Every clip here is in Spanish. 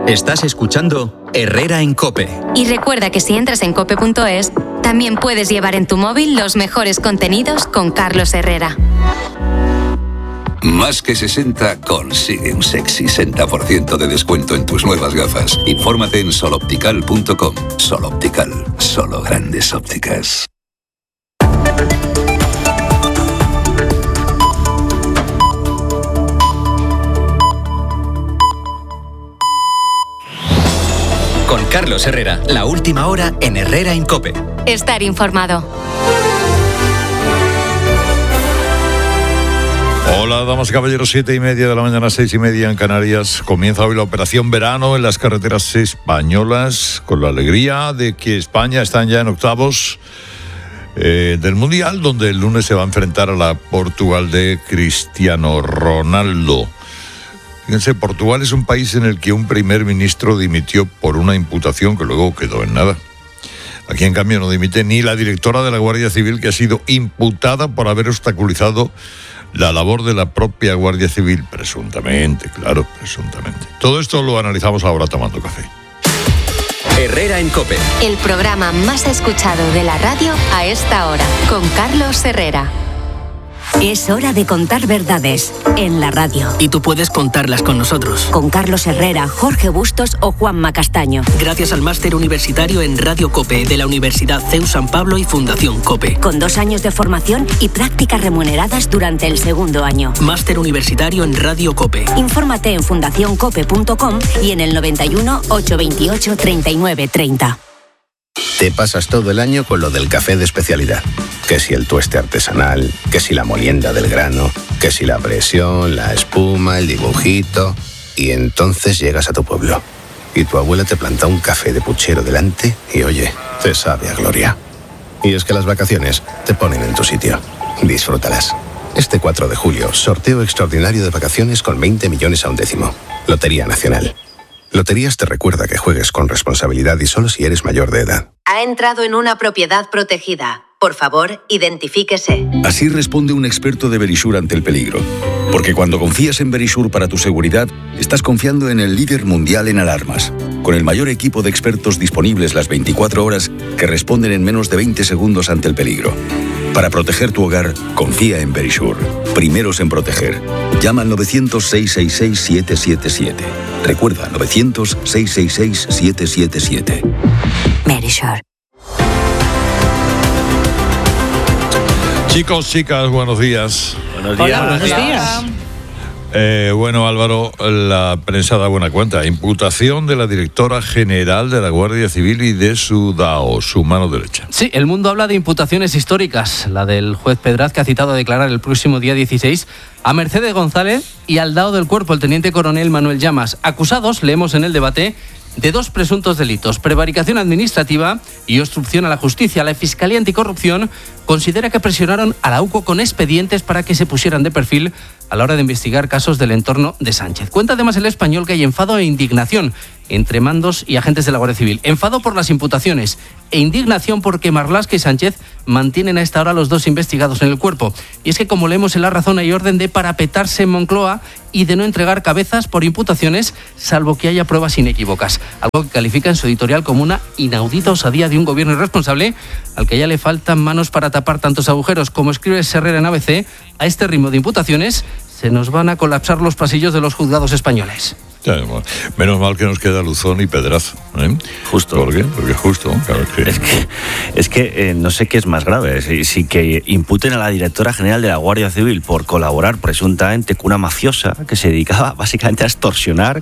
Estás escuchando Herrera en COPE. Y recuerda que si entras en cope.es, también puedes llevar en tu móvil los mejores contenidos con Carlos Herrera. Más que 60 consigue un sexy 60% de descuento en tus nuevas gafas. Infórmate en soloptical.com. Soloptical, solo grandes ópticas. Con Carlos Herrera, la última hora en Herrera en COPE. Estar informado. Hola, damas y caballeros, 7:30 de la mañana, 6:30 en Canarias. Comienza hoy la operación verano en las carreteras españolas, con la alegría de que España está ya en octavos del Mundial, donde el lunes se va a enfrentar a la Portugal de Cristiano Ronaldo. Fíjense, Portugal es un país en el que un primer ministro dimitió por una imputación que luego quedó en nada. Aquí, en cambio, no dimite ni la directora de la Guardia Civil, que ha sido imputada por haber obstaculizado la labor de la propia Guardia Civil, presuntamente, claro, presuntamente. Todo esto lo analizamos ahora tomando café. Herrera en COPE. El programa más escuchado de la radio a esta hora, con Carlos Herrera. Es hora de contar verdades en la radio. Y tú puedes contarlas con nosotros. Con Carlos Herrera, Jorge Bustos o Juanma Castaño. Gracias al máster universitario en Radio COPE de la Universidad CEU San Pablo y Fundación COPE. Con 2 años de formación y prácticas remuneradas durante el segundo año. Máster universitario en Radio COPE. Infórmate en fundacioncope.com y en el 91 828 39 30. Te pasas todo el año con lo del café de especialidad. Que si el tueste artesanal, que si la molienda del grano, que si la presión, la espuma, el dibujito. Y entonces llegas a tu pueblo. Y tu abuela te planta un café de puchero delante y, oye, te sabe a gloria. Y es que las vacaciones te ponen en tu sitio. Disfrútalas. Este 4 de julio, sorteo extraordinario de vacaciones con 20 millones a un décimo. Lotería Nacional. Loterías te recuerda que juegues con responsabilidad y solo si eres mayor de edad. Ha entrado en una propiedad protegida. Por favor, identifíquese. Así responde un experto de Verisur ante el peligro. Porque cuando confías en Verisur para tu seguridad, estás confiando en el líder mundial en alarmas. Con el mayor equipo de expertos disponibles las 24 horas que responden en menos de 20 segundos ante el peligro. Para proteger tu hogar, confía en Verisur. Primeros en proteger. Llama al 900-666-777. Recuerda, 900-666-777. Verisur. Chicos, chicas, buenos días. Buenos días. Hola, buenos días. Bueno, Álvaro, la prensa da buena cuenta. Imputación de la directora general de la Guardia Civil y de su DAO, su mano derecha. Sí, El Mundo habla de imputaciones históricas. La del juez Pedraz, que ha citado a declarar el próximo día 16 a Mercedes González y al DAO del cuerpo, el teniente coronel Manuel Llamas. Acusados, leemos en el debate, de 2 presuntos delitos: prevaricación administrativa y obstrucción a la justicia. La Fiscalía Anticorrupción considera que presionaron a la UCO con expedientes para que se pusieran de perfil a la hora de investigar casos del entorno de Sánchez. Cuenta además El Español que hay enfado e indignación entre mandos y agentes de la Guardia Civil. Enfado por las imputaciones e indignación porque Marlaska y Sánchez mantienen a esta hora los 2 investigados en el cuerpo. Y es que, como leemos en La Razón, hay orden de parapetarse en Moncloa y de no entregar cabezas por imputaciones, salvo que haya pruebas inequívocas. Algo que califica en su editorial como una inaudita osadía de un gobierno irresponsable al que ya le faltan manos para tapar tantos agujeros. Como escribe Herrera en ABC, a este ritmo de imputaciones se nos van a colapsar los pasillos de los juzgados españoles. Menos mal que nos queda Luzón y Pedraza, ¿eh? Justo. ¿Por qué? Porque justo, claro que... Es que no sé qué es más grave. Si que imputen a la directora general de la Guardia Civil por colaborar presuntamente con una mafiosa que se dedicaba básicamente a extorsionar,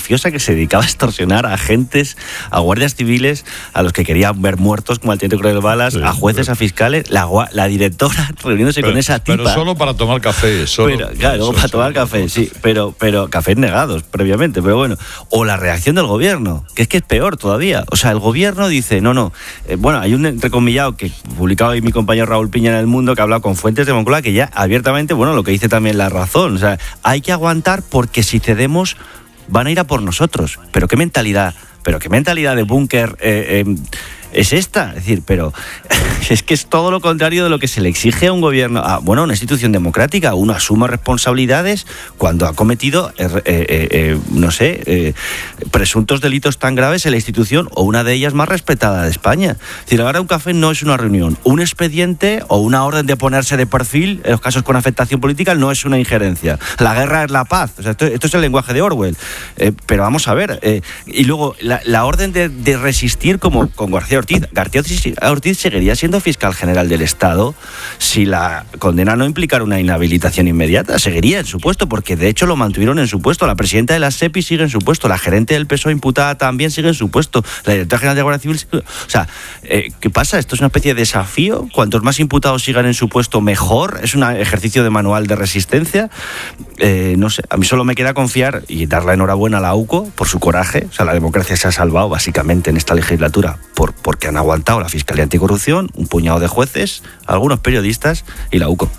a agentes, a guardias civiles, a los que querían ver muertos, como al teniente coronel Balas, sí, a jueces, a fiscales, la directora reuniéndose con esa tipa. Pero solo para tomar café. Para tomar café, sí. Pero cafés negados previamente. Pero bueno, o la reacción del gobierno, que es peor todavía. O sea, el gobierno dice, no. Bueno, hay un entrecomillado que publicado hoy mi compañero Raúl Piña en El Mundo, que ha hablado con fuentes de Moncloa, que ya abiertamente, bueno, lo que dice también La Razón. O sea, hay que aguantar porque si cedemos van a ir a por nosotros. Pero qué mentalidad de búnker es esta. Es decir, pero es que es todo lo contrario de lo que se le exige a un gobierno, a una institución democrática. Uno asuma responsabilidades cuando ha cometido presuntos delitos tan graves en la institución o una de ellas más respetada de España. Es decir, ahora un café no es una reunión, un expediente o una orden de ponerse de perfil en los casos con afectación política no es una injerencia. La guerra es la paz. O sea, esto es el lenguaje de Orwell. Pero vamos a ver, y luego la orden de resistir como con García Ortiz. García Ortiz seguiría siendo fiscal general del Estado si la condena no implicara una inhabilitación inmediata. Seguiría en su puesto, porque de hecho lo mantuvieron en su puesto. La presidenta de la SEPI sigue en su puesto, la gerente del PSOE imputada también sigue en su puesto, la directora general de la Guardia Civil sigue... O sea, ¿qué pasa? ¿Esto es una especie de desafío? Cuantos más imputados sigan en su puesto, mejor. ¿Es un ejercicio de manual de resistencia? No sé, a mí solo me queda confiar y dar la enhorabuena a la UCO por su coraje. O sea, la democracia se ha salvado básicamente en esta legislatura porque han aguantado la Fiscalía Anticorrupción, un puñado de jueces, algunos periodistas y la UCO.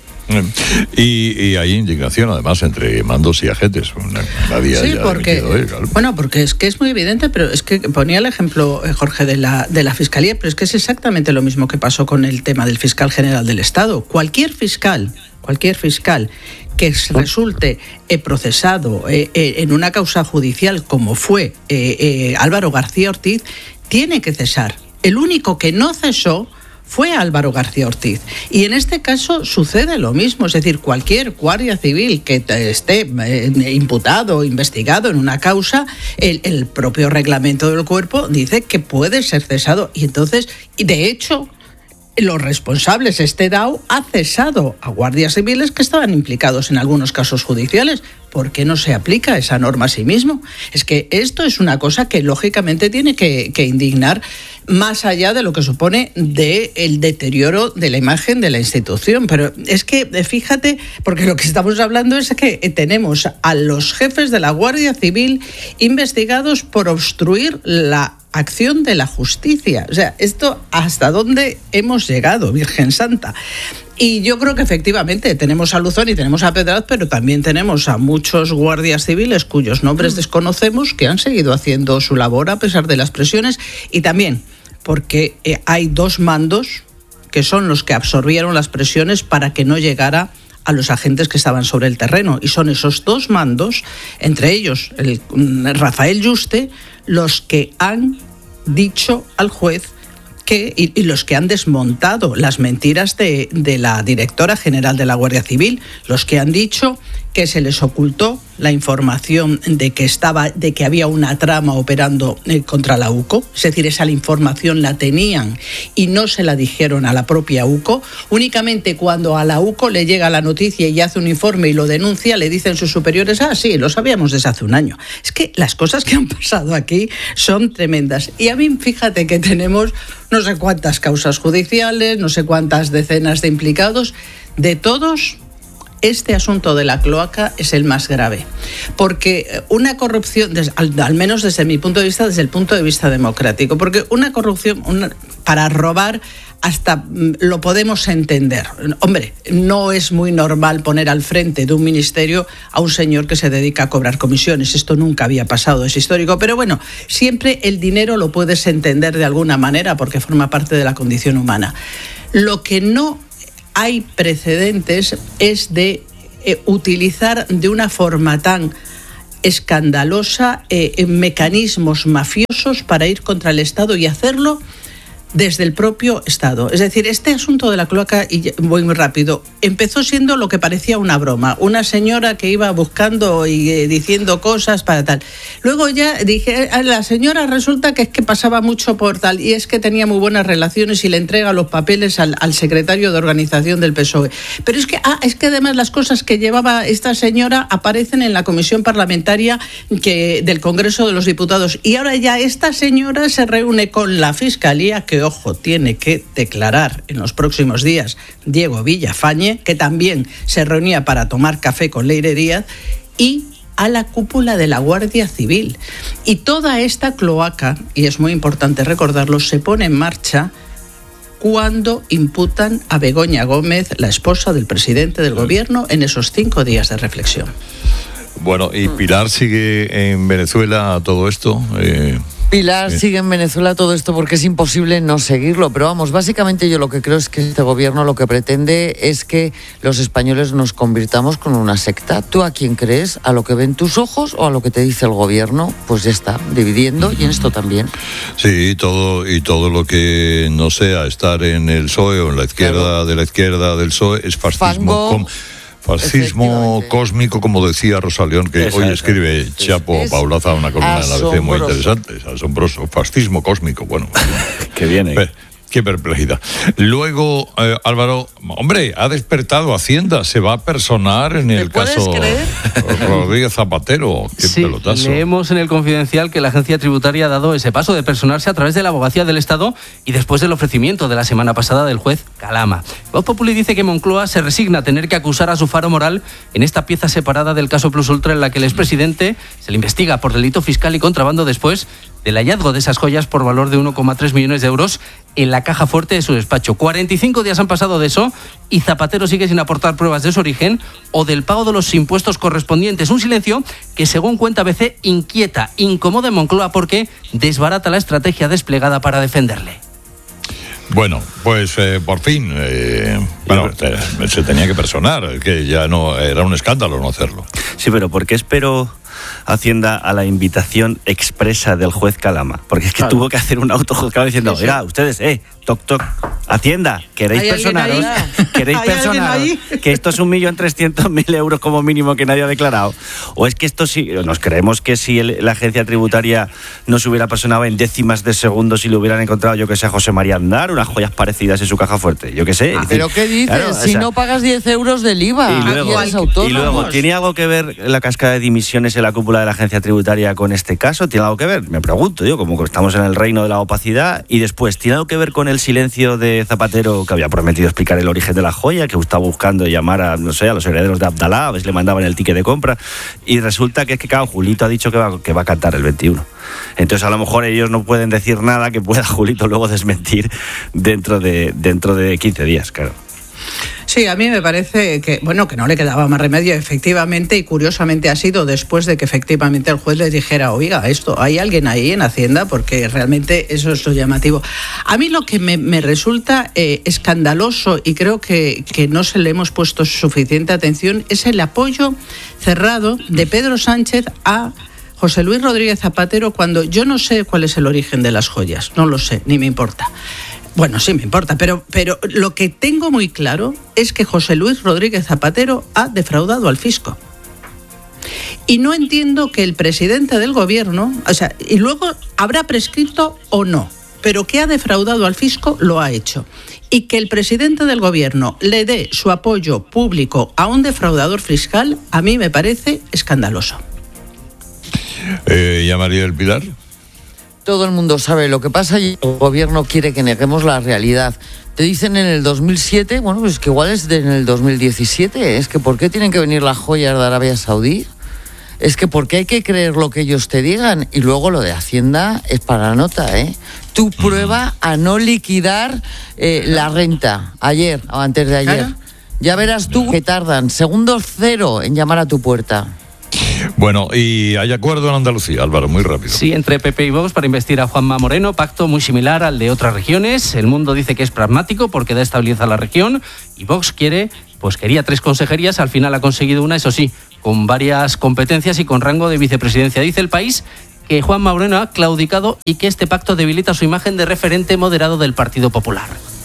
Y hay indignación además entre mandos y agentes. Sí, porque claro. Porque es que es muy evidente, pero es que ponía el ejemplo, Jorge, de la Fiscalía, pero es que es exactamente lo mismo que pasó con el tema del fiscal general del Estado. Cualquier fiscal que resulte procesado en una causa judicial como fue Álvaro García Ortiz, tiene que cesar. El único que no cesó fue Álvaro García Ortiz. Y en este caso sucede lo mismo, es decir, cualquier guardia civil que esté imputado o investigado en una causa, el propio reglamento del cuerpo dice que puede ser cesado. Y entonces, de hecho, los responsables, DAO ha cesado a guardias civiles que estaban implicados en algunos casos judiciales. ¿Por qué no se aplica esa norma a sí mismo? Es que esto es una cosa que lógicamente tiene que indignar, más allá de lo que supone el deterioro de la imagen de la institución. Pero es que, fíjate, porque lo que estamos hablando es que tenemos a los jefes de la Guardia Civil investigados por obstruir la acción de la justicia. O sea, esto hasta dónde hemos llegado, Virgen Santa. Y yo creo que efectivamente tenemos a Luzón y tenemos a Pedraz, pero también tenemos a muchos guardias civiles cuyos nombres desconocemos que han seguido haciendo su labor a pesar de las presiones, y también porque hay dos mandos que son los que absorbieron las presiones para que no llegara a los agentes que estaban sobre el terreno, y son esos dos mandos, entre ellos el Rafael Yuste, los que han dicho al juez y los que han desmontado las mentiras de la directora general de la Guardia Civil, los que han dicho que se les ocultó la información de que había una trama operando contra la UCO, es decir, esa información la tenían y no se la dijeron a la propia UCO. Únicamente cuando a la UCO le llega la noticia y hace un informe y lo denuncia, le dicen sus superiores: sí, lo sabíamos desde hace un año. Es que las cosas que han pasado aquí son tremendas. Y a mí, fíjate que tenemos no sé cuántas causas judiciales, no sé cuántas decenas de implicados, de todos. Este asunto de la cloaca es el más grave, porque una corrupción, al menos desde mi punto de vista, desde el punto de vista democrático, porque una corrupción para robar hasta lo podemos entender. Hombre, no es muy normal poner al frente de un ministerio a un señor que se dedica a cobrar comisiones. Esto nunca había pasado, es histórico. Pero bueno, siempre el dinero lo puedes entender de alguna manera porque forma parte de la condición humana. Lo que no hay precedentes es de utilizar de una forma tan escandalosa mecanismos mafiosos para ir contra el Estado y hacerlo desde el propio Estado. Es decir, este asunto de la cloaca, y voy muy rápido, empezó siendo lo que parecía una broma. Una señora que iba buscando y diciendo cosas para tal. Luego ya dije, la señora resulta que es que pasaba mucho por tal, y es que tenía muy buenas relaciones y le entrega los papeles al secretario de organización del PSOE. Pero es que además las cosas que llevaba esta señora aparecen en la comisión parlamentaria del Congreso de los Diputados. Y ahora ya esta señora se reúne con la Fiscalía, que ojo, tiene que declarar en los próximos días Diego Villafañe, que también se reunía para tomar café con Leire Díaz, y a la cúpula de la Guardia Civil. Y toda esta cloaca, y es muy importante recordarlo, se pone en marcha cuando imputan a Begoña Gómez, la esposa del presidente del gobierno, en esos 5 días de reflexión. Bueno, ¿y Pilar sigue en Venezuela todo esto? Pilar, sigue en Venezuela todo esto porque es imposible no seguirlo, pero vamos, básicamente yo lo que creo es que este gobierno lo que pretende es que los españoles nos convirtamos con una secta. ¿Tú a quién crees? ¿A lo que ven tus ojos o a lo que te dice el gobierno? Pues ya está, dividiendo, y en esto también. Sí, todo lo que no sea estar en el PSOE o en la izquierda de la izquierda del PSOE es fascismo. Fascismo cósmico, como decía Rosa León, que hoy escribe Chapo Paulaza una columna en la ABC muy interesante. Es asombroso. Fascismo cósmico, bueno. Que viene. Qué perplejidad. Luego, Álvaro, hombre, ha despertado Hacienda, se va a personar en el caso Rodríguez Zapatero. Qué pelotazo. Leemos en el Confidencial que la agencia tributaria ha dado ese paso de personarse a través de la Abogacía del Estado y después del ofrecimiento de la semana pasada del juez Calama. Voz Populi dice que Moncloa se resigna a tener que acusar a su faro moral en esta pieza separada del caso Plus Ultra, en la que el expresidente se le investiga por delito fiscal y contrabando después del hallazgo de esas joyas por valor de 1,3 millones de euros en la caja fuerte de su despacho. 45 días han pasado de eso y Zapatero sigue sin aportar pruebas de su origen o del pago de los impuestos correspondientes. Un silencio que, según cuenta ABC, inquieta, incomoda en Moncloa porque desbarata la estrategia desplegada para defenderle. Bueno, pues por fin, se tenía que personar, que ya no era un escándalo no hacerlo. Sí, pero ¿por qué esperó Hacienda a la invitación expresa del juez Calama? Porque es que tuvo que hacer un autojuzgado diciendo, oiga, ustedes, toc, toc, Hacienda, ¿queréis personaros? ¿Queréis personaros? Que esto es 1.300.000 euros como mínimo que nadie ha declarado. O es que esto sí, nos creemos que si la agencia tributaria no se hubiera personado en décimas de segundo, si le hubieran encontrado, yo que sé, a José María Aznar, unas joyas parecidas en su caja fuerte, yo que sé. ¿Pero qué dices? Claro, si no pagas 10 euros del IVA y luego, ¿tiene algo que ver la cascada de dimisiones en la cúpula de la agencia tributaria con este caso? ¿Tiene algo que ver? Me pregunto yo, como estamos en el reino de la opacidad. Y después, ¿tiene algo que ver con el silencio de Zapatero, que había prometido explicar el origen de la joya, que estaba buscando llamar a, no sé, a los herederos de Abdalá, a ver si le mandaban el ticket de compra? Y resulta que claro, Julito ha dicho que va a cantar el 21. Entonces, a lo mejor ellos no pueden decir nada que pueda Julito luego desmentir dentro de 15 días, claro. Sí, a mí me parece que no le quedaba más remedio, efectivamente, y curiosamente ha sido después de que efectivamente el juez les dijera, oiga, ¿hay alguien ahí en Hacienda? Porque realmente eso es lo llamativo. A mí lo que me resulta escandaloso, y creo que no se le hemos puesto suficiente atención, es el apoyo cerrado de Pedro Sánchez a José Luis Rodríguez Zapatero, cuando yo no sé cuál es el origen de las joyas, no lo sé, ni me importa. Bueno, sí me importa, pero lo que tengo muy claro es que José Luis Rodríguez Zapatero ha defraudado al fisco. Y no entiendo que el presidente del gobierno, y luego habrá prescrito o no, pero que ha defraudado al fisco lo ha hecho. Y que el presidente del gobierno le dé su apoyo público a un defraudador fiscal, a mí me parece escandaloso. ¿Y a María del Pilar? Todo el mundo sabe lo que pasa y el gobierno quiere que neguemos la realidad. Te dicen en el 2007, bueno, pues que igual es en el 2017. Es que ¿por qué tienen que venir las joyas de Arabia Saudí? Es que ¿por qué hay que creer lo que ellos te digan? Y luego lo de Hacienda es para la nota, ¿eh? Tú prueba a no liquidar la renta ayer o antes de ayer. ¿Claro? Ya verás tú que tardan segundos cero en llamar a tu puerta. Bueno, y hay acuerdo en Andalucía, Álvaro, muy rápido. Sí, entre PP y Vox para investir a Juanma Moreno, pacto muy similar al de otras regiones. El Mundo dice que es pragmático porque da estabilidad a la región y Vox quería 3 consejerías, al final ha conseguido una, eso sí, con varias competencias y con rango de vicepresidencia. Dice El País que Juanma Moreno ha claudicado y que este pacto debilita su imagen de referente moderado del Partido Popular.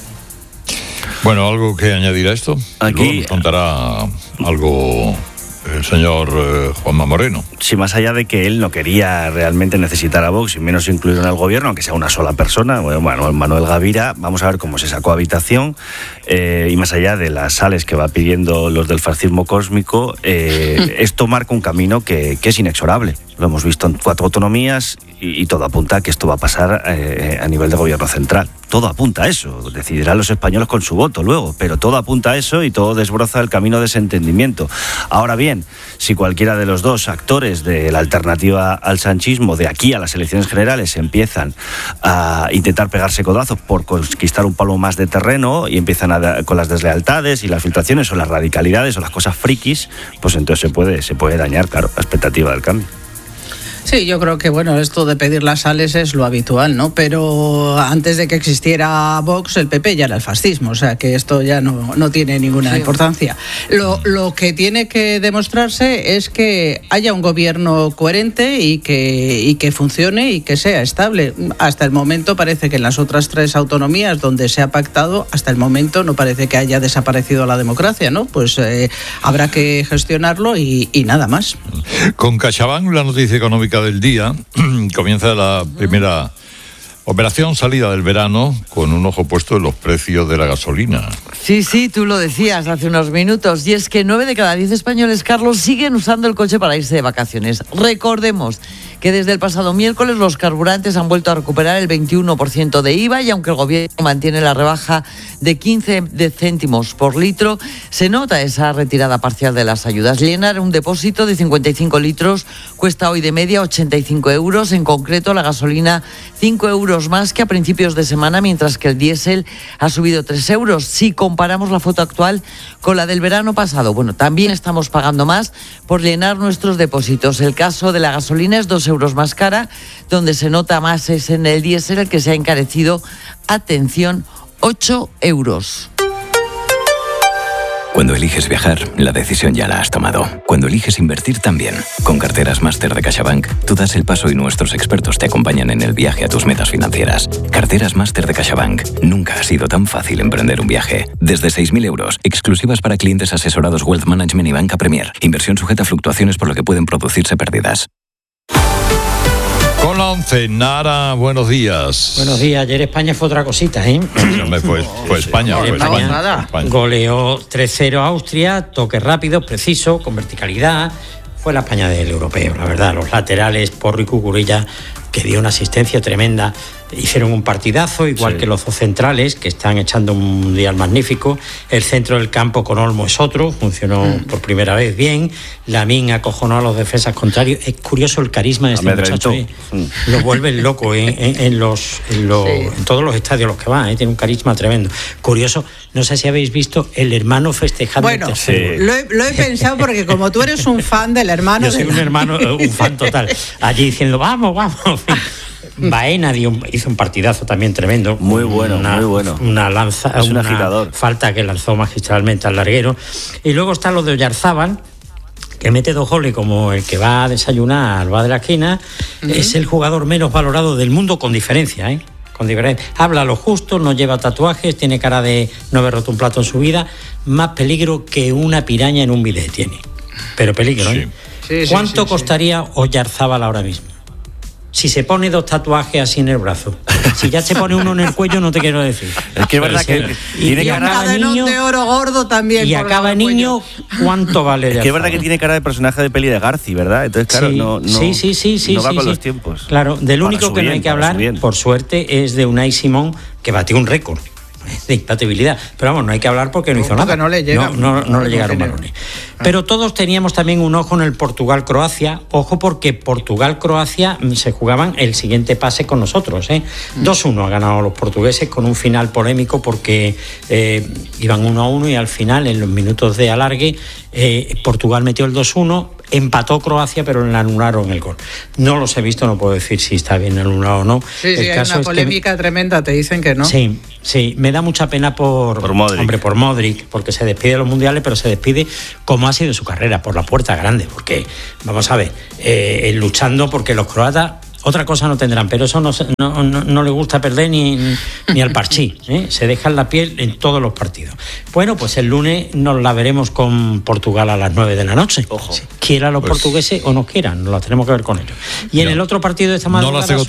Bueno, ¿algo que añadir a esto? Aquí luego nos contará algo el señor Juanma Moreno. Sí, más allá de que él no quería realmente necesitar a Vox y menos incluirlo en el gobierno, aunque sea una sola persona, bueno, Manuel Gavira, vamos a ver cómo se sacó habitación, y más allá de las sales que va pidiendo los del fascismo cósmico, esto marca un camino que es inexorable. Lo hemos visto en 4 autonomías y todo apunta a que esto va a pasar a nivel de gobierno central. Todo apunta a eso. Decidirán los españoles con su voto luego, pero todo apunta a eso y todo desbroza el camino de ese entendimiento. Ahora bien, si cualquiera de los dos actores de la alternativa al sanchismo de aquí a las elecciones generales empiezan a intentar pegarse codazos por conquistar un palo más de terreno y empiezan con las deslealtades y las filtraciones o las radicalidades o las cosas frikis, pues entonces se puede dañar, claro, la expectativa del cambio. Sí, Sí, yo creo que esto de pedir las sales es lo habitual, ¿no? Pero antes de que existiera Vox, el PP ya era el fascismo, o sea que esto ya no tiene ninguna importancia. Lo que tiene que demostrarse es que haya un gobierno coherente y que funcione y que sea estable. Hasta el momento parece que en las otras 3 autonomías donde se ha pactado, hasta el momento no parece que haya desaparecido la democracia, ¿no? Pues habrá que gestionarlo y nada más. Con CaixaBank, la noticia económica del día, comienza la primera operación salida del verano con un ojo puesto en los precios de la gasolina. Sí, tú lo decías hace unos minutos, y es que 9 de cada 10 españoles, Carlos, siguen usando el coche para irse de vacaciones. Recordemos que desde el pasado miércoles los carburantes han vuelto a recuperar el 21% de IVA, y aunque el gobierno mantiene la rebaja de 15 céntimos por litro, se nota esa retirada parcial de las ayudas. Llenar un depósito de 55 litros cuesta hoy de media 85 euros, en concreto la gasolina 5 euros más que a principios de semana, mientras que el diésel ha subido 3 euros. Si comparamos la foto actual con la del verano pasado, también estamos pagando más por llenar nuestros depósitos. El caso de la gasolina es 2 euros más cara, donde se nota más es en el diésel, el que se ha encarecido, atención, 8 euros. Cuando eliges viajar, la decisión ya la has tomado. Cuando eliges invertir también. Con Carteras Máster de CaixaBank, tú das el paso y nuestros expertos te acompañan en el viaje a tus metas financieras. Carteras Máster de CaixaBank. Nunca ha sido tan fácil emprender un viaje. Desde 6.000 euros, exclusivas para clientes asesorados Wealth Management y Banca Premier. Inversión sujeta a fluctuaciones por lo que pueden producirse pérdidas. Con la 11, Nara, buenos días. Buenos días. Ayer España fue otra cosita, ¿eh? Fue España. España goleó 3-0 a Austria, toques rápidos, precisos, con verticalidad. Fue la España del europeo, la verdad. Los laterales, Porro y Cucurella, que dio una asistencia tremenda, hicieron un partidazo, igual que los dos centrales, que están echando un mundial magnífico. El centro del campo con Olmo es otro, funcionó por primera vez bien. Lamín acojonó a los defensas contrarios. Es curioso el carisma de este muchacho, lo vuelven loco en todos los estadios los que va, tiene un carisma tremendo. Curioso, no sé si habéis visto el hermano festejando. Bueno, lo he pensado porque como tú eres un fan del hermano... Yo soy un fan total. Allí diciendo, vamos. Baena hizo un partidazo también tremendo. Muy bueno. Una lanza, es un agitador. Falta que lanzó magistralmente al larguero. Y luego está lo de Oyarzábal, que mete 2 goles como el que va a desayunar, va de la esquina. Es el jugador menos valorado del mundo con diferencia, con diferencia. Habla lo justo, no lleva tatuajes, tiene cara de no haber roto un plato en su vida. Más peligro que una piraña en un bidet tiene. Pero peligro, ¿Cuánto costaría Oyarzábal ahora mismo? Si se pone 2 tatuajes así en el brazo. Si ya se pone uno en el cuello, no te quiero decir. Es que es verdad que tiene cara de cadenón de oro gordo también. Y acaba niño, ¿cuánto vale? Es que es verdad que tiene cara de personaje de peli de Garci, ¿verdad? Entonces, claro, no va con los tiempos. Claro, del único que no hay que hablar, por suerte, es de Unai Simón, que batió un récord de impatibilidad. Pero vamos, no hay que hablar porque no hizo nada. No le llega. No le llegaron balones. Pero todos teníamos también un ojo en el Portugal-Croacia. Ojo, porque Portugal-Croacia se jugaban el siguiente pase con nosotros. 2-1 han ganado los portugueses con un final polémico porque iban 1-1 y al final, en los minutos de alargue, Portugal metió el 2-1. Empató Croacia, pero le anularon el gol. No los he visto, no puedo decir si está bien anulado o no. Sí, hay una polémica tremenda, te dicen que no. Sí, me da mucha pena por Modric. Hombre, por Modric, porque se despide de los mundiales, pero se despide como ha sido su carrera, por la puerta grande, porque, vamos a ver, luchando porque los croatas... Otra cosa no tendrán, pero eso no le gusta perder ni al parchí. Se dejan la piel en todos los partidos. Bueno, pues el lunes nos la veremos con Portugal a las 9 de la noche. Ojo. Quieran los portugueses o no quieran, nos las tenemos que ver con ellos. Y en el otro partido de esta madrugada... No las tengo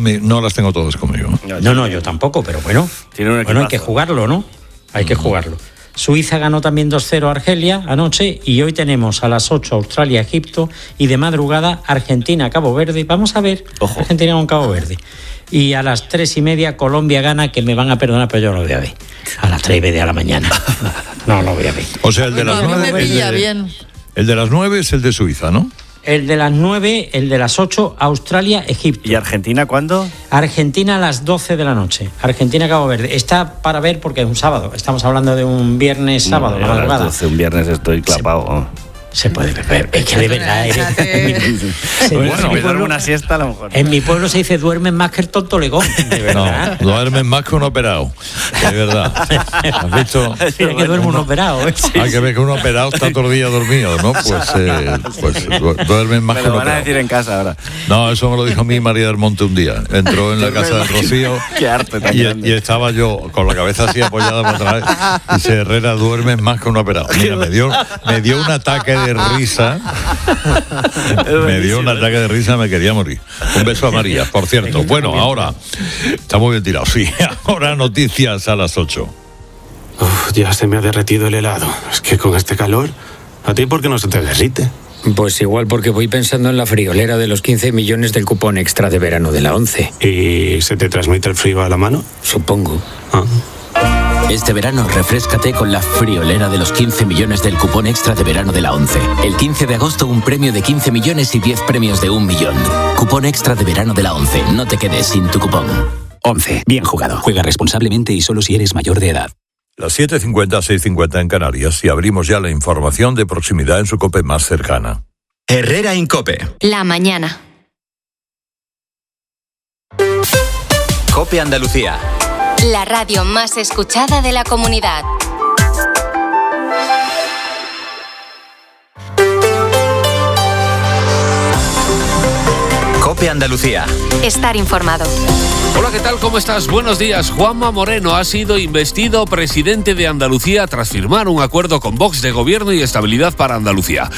todas conmigo. No, yo tampoco, pero bueno hay que jugarlo, ¿no? Hay que jugarlo. Suiza ganó también 2-0 a Argelia anoche y hoy tenemos a las 8 Australia-Egipto y de madrugada Argentina-Cabo Verde. Vamos a ver, Argentina con Cabo Verde. Y a las 3:30 Colombia gana, que me van a perdonar, pero yo no lo voy a ver. A las 3:30 de la mañana. No lo voy a ver. O sea, el de las 9... El de las 9 es el de Suiza, ¿no? El de las 9, el de las 8, Australia, Egipto. ¿Y Argentina cuándo? Argentina a las 12 de la noche. Argentina, Cabo Verde. Está para ver porque es un sábado. Estamos hablando de un viernes, sábado, la madrugada. Un viernes estoy clapado. Se puede beber. Es que de verdad. Si me duermo una siesta, a lo mejor. En mi pueblo se dice duermen más que el tonto legón. De verdad. No, duermen más que un operado. De verdad. ¿Has visto? Tiene que duerme un operado. Hay que ver que un operado está todo el día dormido, ¿no? Pues duermen más que un operado. Me lo van a decir en casa ahora. No, eso me lo dijo a mí María del Monte un día. Entró en la casa del Rocío. Qué arte tan y estaba yo con la cabeza así apoyada para atrás. Y dice, Herrera, duermes más que un operado. Mira, me dio un ataque de risa. Me dio un ataque de risa, me quería morir. Un beso a María, por cierto. Bueno, ahora está muy bien tirado, sí. Ahora noticias a las 8. Ya se me ha derretido el helado. Es que con este calor, ¿a ti por qué no se te derrite? Pues igual porque voy pensando en la friolera de los 15 millones del cupón extra de verano de la 11. ¿Y se te transmite el frío a la mano? Supongo. Este verano refréscate con la friolera de los 15 millones del cupón extra de verano de la 11. El 15 de agosto un premio de 15 millones y 10 premios de 1 millón. Cupón extra de verano de la 11. No te quedes sin tu cupón. 11. Bien jugado. Juega responsablemente y solo si eres mayor de edad. Las 7:50, 6:50 en Canarias y abrimos ya la información de proximidad en su COPE más cercana. Herrera Incope. La mañana. COPE Andalucía. La radio más escuchada de la comunidad. COPE Andalucía. Estar informado. Hola, ¿qué tal? ¿Cómo estás? Buenos días. Juanma Moreno ha sido investido presidente de Andalucía tras firmar un acuerdo con Vox de gobierno y estabilidad para Andalucía.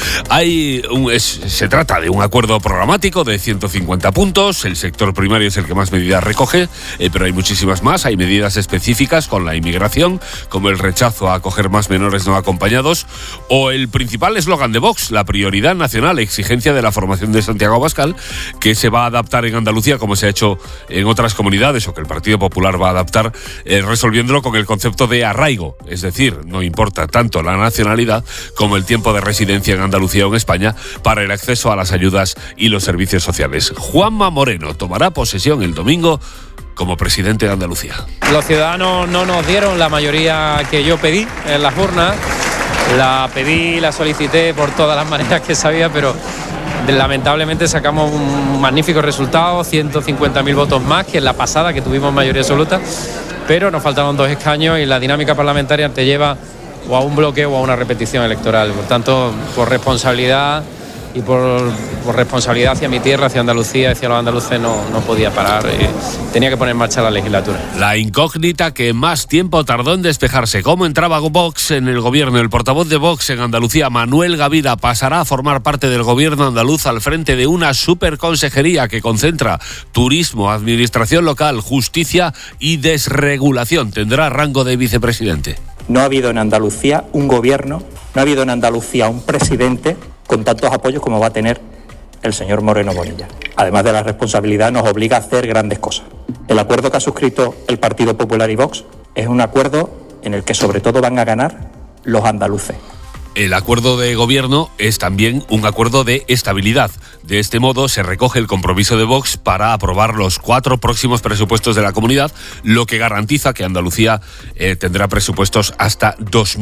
Se trata de un acuerdo programático de 150 puntos. El sector primario es el que más medidas recoge, pero hay muchísimas más. Hay medidas específicas con la inmigración, como el rechazo a acoger más menores no acompañados, o el principal eslogan de Vox, la prioridad nacional, exigencia de la formación de Santiago Abascal, que se va a adaptar en Andalucía como se ha hecho en otras comunidades, o que el Partido Popular va a adaptar, resolviéndolo con el concepto de arraigo, es decir, no importa tanto la nacionalidad como el tiempo de residencia en Andalucía o en España para el acceso a las ayudas y los servicios sociales. Juanma Moreno tomará posesión el domingo como presidente de Andalucía. Los ciudadanos no nos dieron la mayoría que yo pedí en las urnas. La pedí, la solicité por todas las maneras que sabía, pero lamentablemente sacamos un magnífico resultado, 150.000 votos más que en la pasada, que tuvimos mayoría absoluta, pero nos faltaron 2 escaños y la dinámica parlamentaria te lleva o a un bloqueo o a una repetición electoral. Por tanto, por responsabilidad y por responsabilidad hacia mi tierra, hacia Andalucía, hacia los andaluces, no podía parar. Tenía que poner en marcha la legislatura. La incógnita que más tiempo tardó en despejarse. ¿Cómo entraba Vox en el gobierno? El portavoz de Vox en Andalucía, Manuel Gavira, pasará a formar parte del gobierno andaluz al frente de una superconsejería que concentra turismo, administración local, justicia y desregulación. Tendrá rango de vicepresidente. No ha habido en Andalucía un gobierno, no ha habido en Andalucía un presidente con tantos apoyos como va a tener el señor Moreno Bonilla. Además de la responsabilidad, nos obliga a hacer grandes cosas. El acuerdo que ha suscrito el Partido Popular y Vox es un acuerdo en el que sobre todo van a ganar los andaluces. El acuerdo de gobierno es también un acuerdo de estabilidad. De este modo se recoge el compromiso de Vox para aprobar los 4 próximos presupuestos de la comunidad, lo que garantiza que Andalucía tendrá presupuestos hasta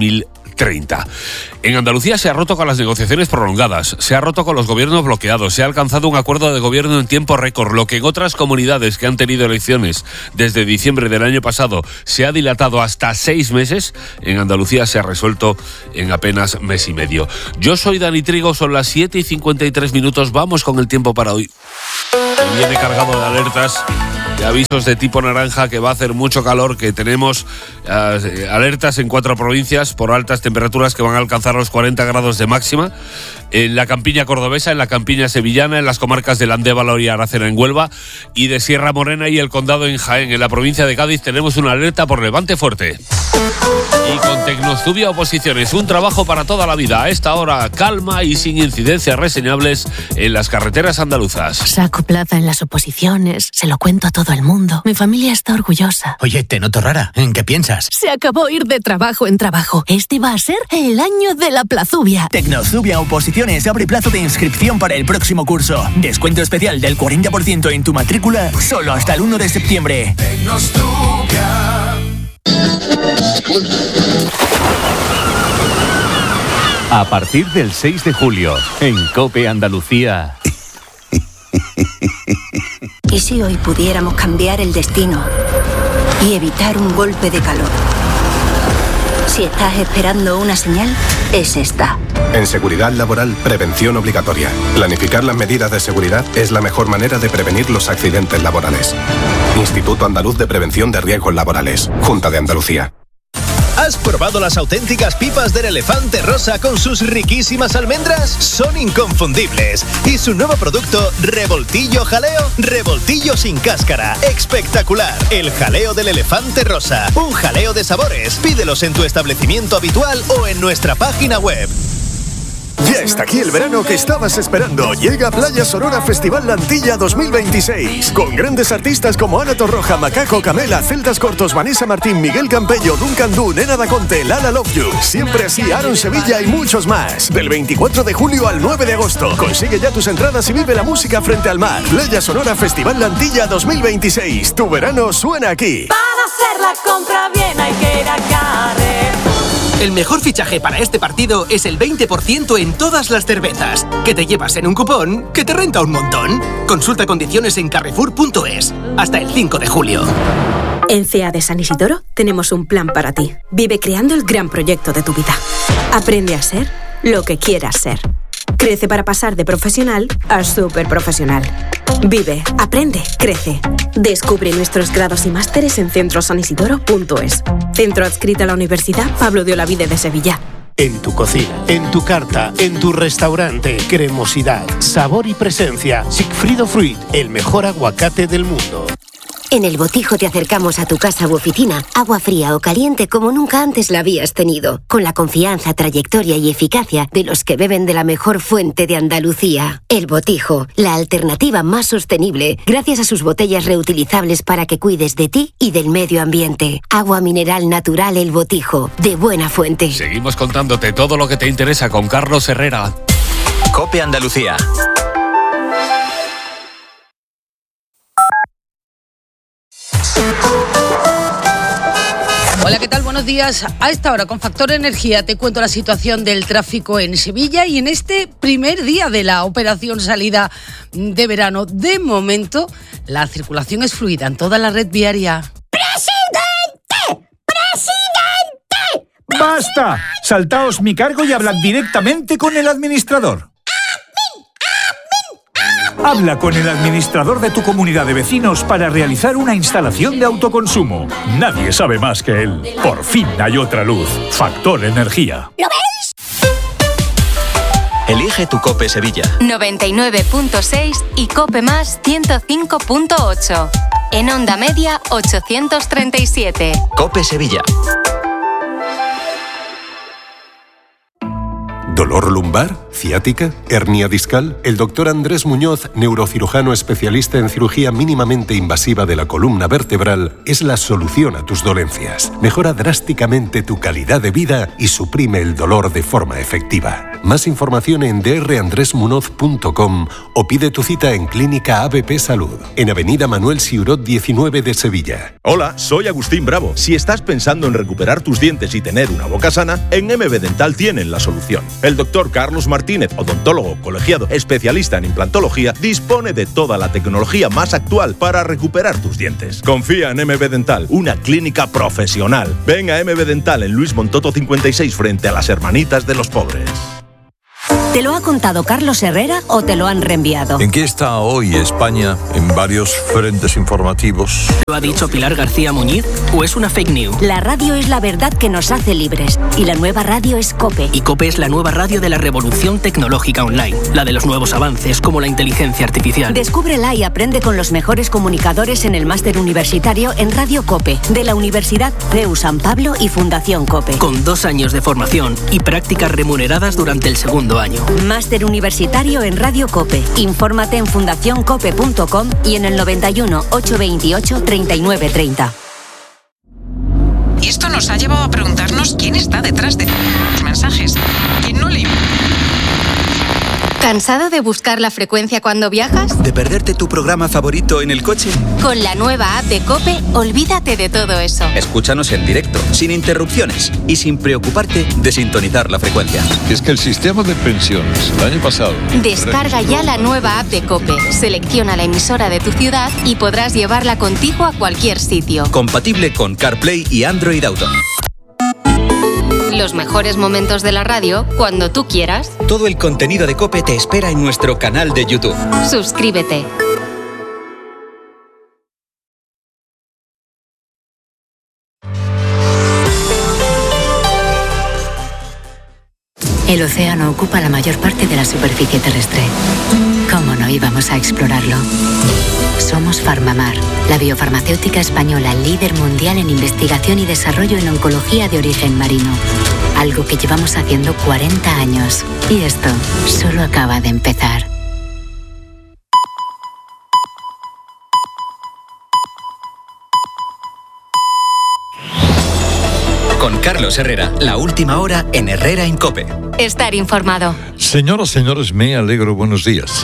2030. En Andalucía se ha roto con las negociaciones prolongadas, se ha roto con los gobiernos bloqueados, se ha alcanzado un acuerdo de gobierno en tiempo récord, lo que en otras comunidades que han tenido elecciones desde diciembre del año pasado se ha dilatado hasta 6 meses, en Andalucía se ha resuelto en apenas mes y medio. Yo soy Dani Trigo, son las 7:53, vamos con el tiempo para hoy. Y viene cargado de alertas, de avisos de tipo naranja, que va a hacer mucho calor, que tenemos alertas en 4 provincias por altas temperaturas que van a alcanzar los 40 grados de máxima, en la campiña cordobesa, en la campiña sevillana, en las comarcas de Landévalo y Aracena en Huelva, y de Sierra Morena y el Condado en Jaén. En la provincia de Cádiz tenemos una alerta por levante fuerte. Y con Tecnozubia Oposiciones, un trabajo para toda la vida. A esta hora, calma y sin incidencias reseñables en las carreteras andaluzas. Saco plaza en las oposiciones, se lo cuento a todo el mundo. Mi familia está orgullosa. Oye, te noto rara. ¿En qué piensas? Se acabó ir de trabajo en trabajo. Este va a ser el año de la plazubia. Tecnozubia Oposiciones abre plazo de inscripción para el próximo curso. Descuento especial del 40% en tu matrícula, solo hasta el 1 de septiembre. A partir del 6 de julio, en COPE Andalucía. ¿Y si hoy pudiéramos cambiar el destino y evitar un golpe de calor? Si estás esperando una señal, es esta. En seguridad laboral, prevención obligatoria. Planificar las medidas de seguridad es la mejor manera de prevenir los accidentes laborales. Instituto Andaluz de Prevención de Riesgos Laborales. Junta de Andalucía. ¿Has probado las auténticas pipas del Elefante Rosa con sus riquísimas almendras? Son inconfundibles. Y su nuevo producto, Revoltillo Jaleo, revoltillo sin cáscara. ¡Espectacular! El jaleo del Elefante Rosa. Un jaleo de sabores. Pídelos en tu establecimiento habitual o en nuestra página web. Ya está aquí el verano que estabas esperando. Llega Playa Sonora Festival La Antilla 2026. Con grandes artistas como Ana Torroja, Macaco, Camela, Celtas Cortos, Vanessa Martín, Miguel Campello, Duncan Du, Nena Da Conte, Lala Love You. Siempre así, Aaron Sevilla y muchos más. Del 24 de julio al 9 de agosto. Consigue ya tus entradas y vive la música frente al mar. Playa Sonora Festival La Antilla 2026. Tu verano suena aquí. Para hacer la compra bien hay que ir a Carrefour. El mejor fichaje para este partido es el 20% en todas las cervezas, que te llevas en un cupón que te renta un montón. Consulta condiciones en carrefour.es. Hasta el 5 de julio. En CEA de San Isidoro tenemos un plan para ti. Vive creando el gran proyecto de tu vida. Aprende a ser lo que quieras ser. Crece para pasar de profesional a superprofesional. Vive, aprende, crece. Descubre nuestros grados y másteres en centrosanisidoro.es. Centro adscrito a la Universidad Pablo de Olavide de Sevilla. En tu cocina, en tu carta, en tu restaurante, cremosidad, sabor y presencia. Sigfrido Fruit, el mejor aguacate del mundo. En El Botijo te acercamos a tu casa u oficina, agua fría o caliente como nunca antes la habías tenido, con la confianza, trayectoria y eficacia de los que beben de la mejor fuente de Andalucía. El Botijo, la alternativa más sostenible, gracias a sus botellas reutilizables para que cuides de ti y del medio ambiente. Agua mineral natural El Botijo, de buena fuente. Seguimos contándote todo lo que te interesa con Carlos Herrera. COPE Andalucía. Hola, ¿qué tal? Buenos días. A esta hora, con Factor Energía, te cuento la situación del tráfico en Sevilla y en este primer día de la operación salida de verano. De momento, la circulación es fluida en toda la red viaria. ¡Presidente! ¡Basta! Saltaos mi cargo y hablad directamente con el administrador. Habla con el administrador de tu comunidad de vecinos para realizar una instalación de autoconsumo. Nadie sabe más que él. Por fin hay otra luz. Factor Energía. ¿Lo ves? Elige tu COPE Sevilla. 99.6 y COPE Más 105.8. En onda media 837. COPE Sevilla. ¿Dolor lumbar? ¿Ciática? ¿Hernia discal? El doctor Andrés Muñoz, neurocirujano especialista en cirugía mínimamente invasiva de la columna vertebral, es la solución a tus dolencias. Mejora drásticamente tu calidad de vida y suprime el dolor de forma efectiva. Más información en drandresmunoz.com o pide tu cita en Clínica ABP Salud, en Avenida Manuel Siurot 19 de Sevilla. Hola, soy Agustín Bravo. Si estás pensando en recuperar tus dientes y tener una boca sana, en MB Dental tienen la solución. El doctor Carlos Martínez, odontólogo colegiado especialista en implantología, dispone de toda la tecnología más actual para recuperar tus dientes. Confía en MB Dental, una clínica profesional. Ven a MB Dental en Luis Montoto 56 frente a las Hermanitas de los Pobres. ¿Te lo ha contado Carlos Herrera o te lo han reenviado? ¿En qué está hoy España en varios frentes informativos? ¿Lo ha dicho Pilar García Muñiz o es una fake news? La radio es la verdad que nos hace libres y la nueva radio es COPE. Y COPE es la nueva radio de la revolución tecnológica online, la de los nuevos avances como la inteligencia artificial. Descúbrela y aprende con los mejores comunicadores en el máster universitario en Radio COPE de la Universidad CEU San Pablo y Fundación COPE. Con 2 años de formación y prácticas remuneradas durante el segundo año. Máster universitario en Radio COPE. Infórmate en fundacioncope.com y en el 91 828 3930. Y esto nos ha llevado a preguntarnos quién está detrás de los mensajes. ¿Quién no le importa? ¿Cansado de buscar la frecuencia cuando viajas? ¿De perderte tu programa favorito en el coche? Con la nueva app de COPE, olvídate de todo eso. Escúchanos en directo, sin interrupciones y sin preocuparte de sintonizar la frecuencia. Es que el sistema de pensiones el año pasado... Descarga ya la nueva app de COPE, selecciona la emisora de tu ciudad y podrás llevarla contigo a cualquier sitio. Compatible con CarPlay y Android Auto. Los mejores momentos de la radio cuando tú quieras. Todo el contenido de COPE te espera en nuestro canal de YouTube. Suscríbete. El océano ocupa la mayor parte de la superficie terrestre. ¿Cómo no íbamos a explorarlo? Somos Farmamar, la biofarmacéutica española líder mundial en investigación y desarrollo en oncología de origen marino. Algo que llevamos haciendo 40 años. Y esto solo acaba de empezar. Con Carlos Herrera, la última hora en Herrera en COPE. Estar informado. Señoras, señores, me alegro. Buenos días.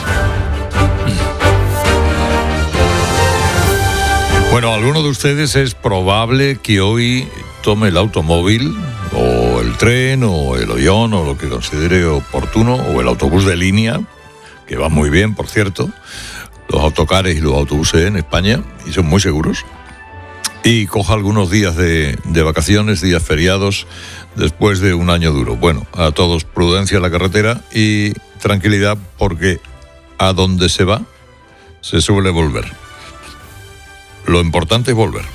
Bueno, alguno de ustedes es probable que hoy tome el automóvil o el tren o el avión o lo que considere oportuno, o el autobús de línea, que va muy bien, por cierto, los autocares y los autobuses en España, y son muy seguros, y coja algunos días de vacaciones, días feriados, después de un año duro. Bueno, a todos prudencia en la carretera y tranquilidad, porque a donde se va se suele volver. Lo importante es volver.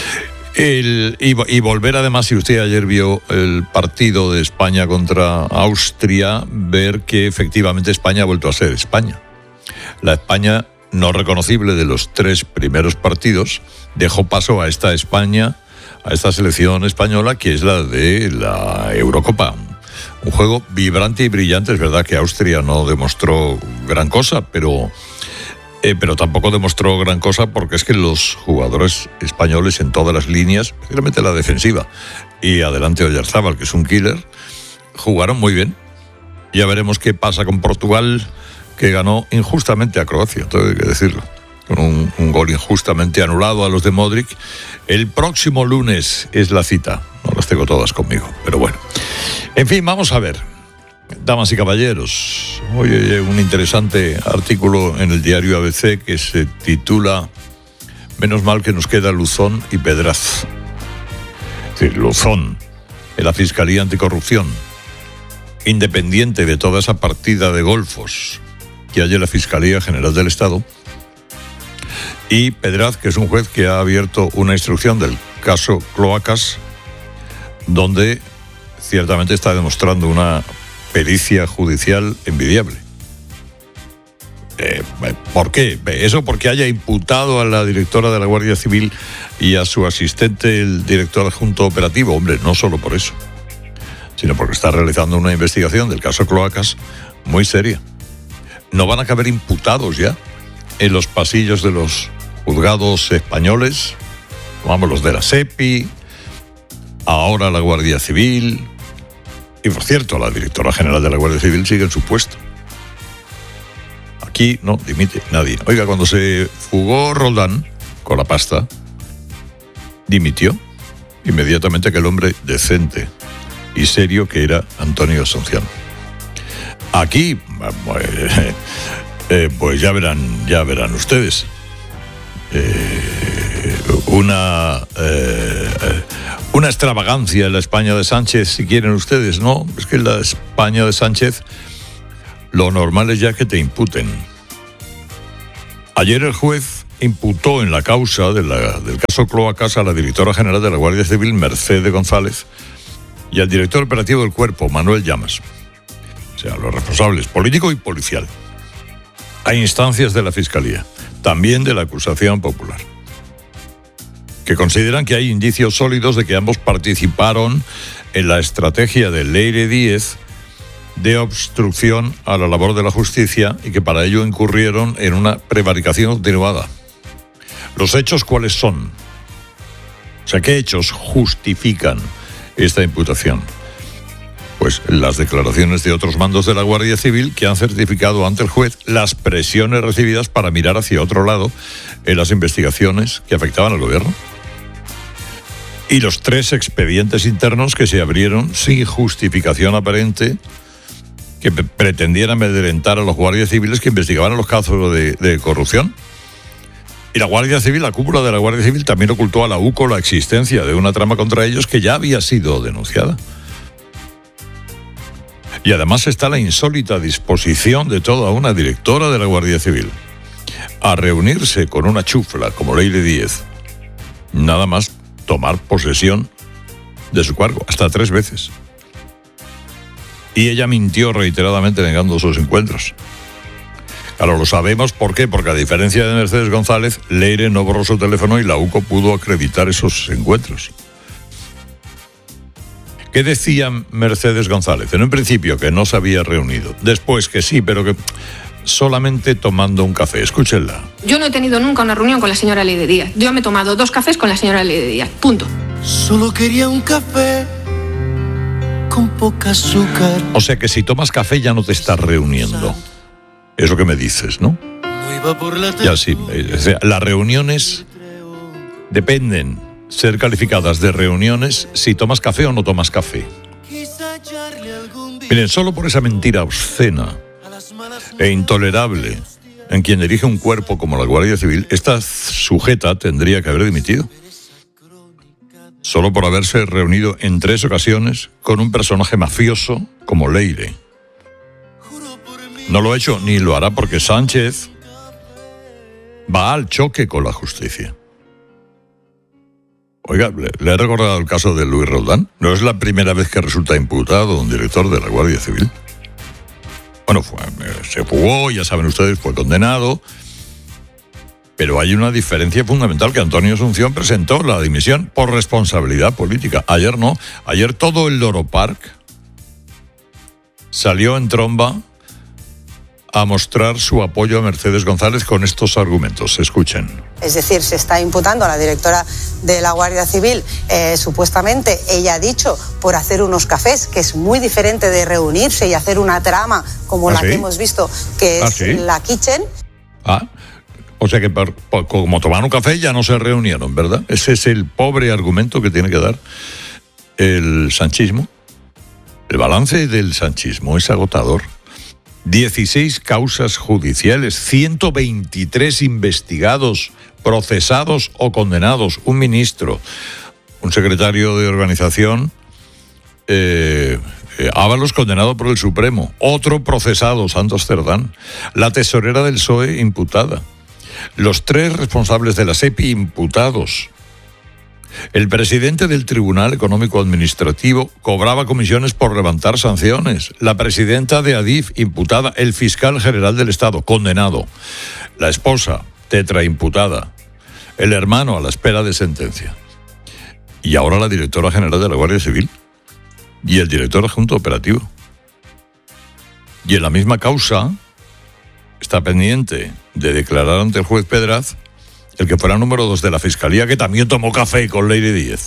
Y volver, además, si usted ayer vio el partido de España contra Austria, ver que efectivamente España ha vuelto a ser España. La España no reconocible de los 3 primeros partidos dejó paso a esta España, a esta selección española, que es la de la Eurocopa. Un juego vibrante y brillante. Es verdad que Austria no demostró gran cosa, pero tampoco demostró gran cosa, porque es que los jugadores españoles en todas las líneas, especialmente la defensiva, y adelante Oyarzábal, que es un killer, jugaron muy bien. Ya veremos qué pasa con Portugal, que ganó injustamente a Croacia, todo hay que decirlo, con un gol injustamente anulado a los de Modric. El próximo lunes es la cita, no las tengo todas conmigo, pero bueno. En fin, vamos a ver. Damas y caballeros, hoy hay un interesante artículo en el diario ABC que se titula "Menos mal que nos queda Luzón y Pedraz". Es decir, Luzón, en la Fiscalía Anticorrupción, independiente de toda esa partida de golfos que hay en la Fiscalía General del Estado, y Pedraz, que es un juez que ha abierto una instrucción del caso Cloacas, donde ciertamente está demostrando una pericia judicial envidiable. ¿Por qué? Eso porque haya imputado a la directora de la Guardia Civil y a su asistente, el director adjunto operativo. Hombre, no solo por eso, sino porque está realizando una investigación del caso Cloacas muy seria. No van a caber imputados ya en los pasillos de los juzgados españoles, vamos, los de la SEPI, ahora la Guardia Civil. Y por cierto, la directora general de la Guardia Civil sigue en su puesto. Aquí no dimite nadie. Oiga, cuando se fugó Roldán con la pasta, dimitió inmediatamente aquel hombre decente y serio que era Antonio Asunción. Aquí, pues ya verán ustedes. Una extravagancia en la España de Sánchez, si quieren ustedes, ¿no? Es que en la España de Sánchez lo normal es ya que te imputen. Ayer el juez imputó en la causa del caso Cloacas a la directora general de la Guardia Civil, Mercedes González, y al director operativo del Cuerpo, Manuel Llamas. O sea, los responsables político y policial. A instancias de la Fiscalía, también de la acusación popular, que consideran que hay indicios sólidos de que ambos participaron en la estrategia de Leire Díez de obstrucción a la labor de la justicia y que para ello incurrieron en una prevaricación continuada. ¿Los hechos cuáles son? O sea, ¿qué hechos justifican esta imputación? Pues las declaraciones de otros mandos de la Guardia Civil que han certificado ante el juez las presiones recibidas para mirar hacia otro lado en las investigaciones que afectaban al gobierno. Y los 3 expedientes internos que se abrieron sin justificación aparente que pretendían amedrentar a los guardias civiles que investigaban los casos de corrupción. Y la Guardia Civil, la cúpula de la Guardia Civil, también ocultó a la UCO la existencia de una trama contra ellos que ya había sido denunciada. Y además está la insólita disposición de toda una directora de la Guardia Civil a reunirse con una chufla como Leire Díez, nada más tomar posesión de su cargo, hasta 3 veces. Y ella mintió reiteradamente negando sus encuentros. Claro, lo sabemos, ¿por qué? Porque a diferencia de Mercedes González, Leire no borró su teléfono y la UCO pudo acreditar esos encuentros. ¿Qué decía Mercedes González? En un principio que no se había reunido, después que sí, pero que solamente tomando un café. Escúchenla. Yo no he tenido nunca una reunión con la señora Leire Díaz. Yo me he tomado 2 cafés con la señora Leire Díaz. Punto. Solo quería un café con poca azúcar. O sea que si tomas café ya no te estás reuniendo. Es lo que me dices, ¿no? Ya sí. O sea, las reuniones dependen ser calificadas de reuniones si tomas café o no tomas café. Miren, solo por esa mentira obscena e intolerable en quien dirige un cuerpo como la Guardia Civil, esta sujeta tendría que haber dimitido. Solo por haberse reunido en 3 ocasiones con un personaje mafioso como Leire. No lo ha hecho ni lo hará porque Sánchez va al choque con la justicia. Oiga, le he recordado el caso de Luis Roldán. No es la primera vez que resulta imputado un director de la Guardia Civil. Bueno, se fugó, ya saben ustedes, fue condenado. Pero hay una diferencia fundamental, que Antonio Asunción presentó la dimisión por responsabilidad política. Ayer no. Ayer todo el Loro Park salió en tromba a mostrar su apoyo a Mercedes González con estos argumentos. Escuchen. Es decir, se está imputando a la directora de la Guardia Civil, supuestamente, ella ha dicho, por hacer unos cafés, que es muy diferente de reunirse y hacer una trama como la que hemos visto, que es la Kitchen. O sea que como tomaron un café ya no se reunieron, ¿verdad? Ese es el pobre argumento que tiene que dar el sanchismo. El balance del sanchismo es agotador. 16 causas judiciales, 123 investigados, procesados o condenados, un ministro, un secretario de organización, Ábalos condenado por el Supremo, otro procesado, Santos Cerdán, la tesorera del PSOE imputada, los 3 responsables de la SEPI imputados. El presidente del Tribunal Económico Administrativo cobraba comisiones por levantar sanciones. La presidenta de Adif imputada. El fiscal general del Estado condenado. La esposa tetraimputada. El hermano a la espera de sentencia. Y ahora la directora general de la Guardia Civil. Y el director adjunto operativo. Y en la misma causa está pendiente de declarar ante el juez Pedraz el que fuera número 2 de la Fiscalía, que también tomó café con Leire Díez.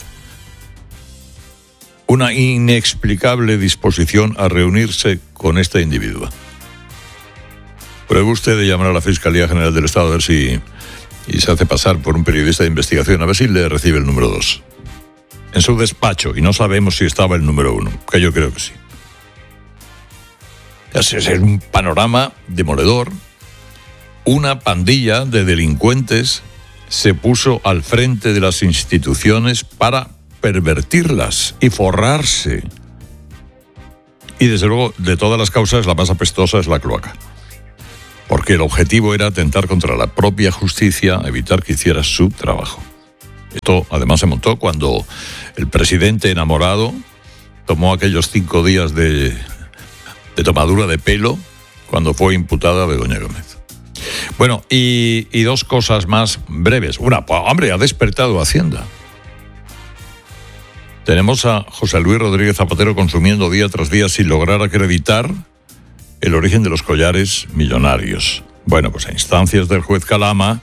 Una inexplicable disposición a reunirse con esta individua. Pruebe usted de llamar a la Fiscalía General del Estado a ver si se hace pasar por un periodista de investigación, a ver si le recibe el número 2. En su despacho, y no sabemos si estaba el número 1, que yo creo que sí. Ese es un panorama demoledor. Una pandilla de delincuentes se puso al frente de las instituciones para pervertirlas y forrarse. Y desde luego, de todas las causas, la más apestosa es la cloaca. Porque el objetivo era atentar contra la propia justicia, evitar que hiciera su trabajo. Esto además se montó cuando el presidente enamorado tomó aquellos 5 días de tomadura de pelo cuando fue imputada Begoña Gómez. Bueno, y 2 cosas más breves. Una, hombre, ha despertado Hacienda. Tenemos a José Luis Rodríguez Zapatero consumiendo día tras día sin lograr acreditar el origen de los collares millonarios. Bueno, pues a instancias del juez Calama,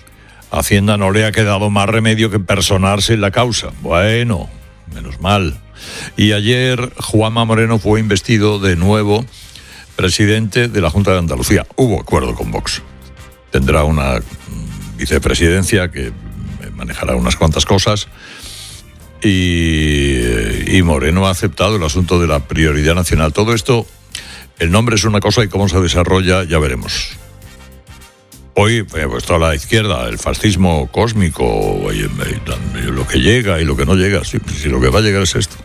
a Hacienda no le ha quedado más remedio que personarse en la causa. Bueno, menos mal. Y ayer Juanma Moreno fue investido de nuevo presidente de la Junta de Andalucía. Hubo acuerdo con Vox. Tendrá una vicepresidencia que manejará unas cuantas cosas. Y Moreno ha aceptado el asunto de la prioridad nacional. Todo esto, el nombre es una cosa y cómo se desarrolla ya veremos. Hoy, pues toda la izquierda, el fascismo cósmico, lo que llega y lo que no llega, si lo que va a llegar es esto.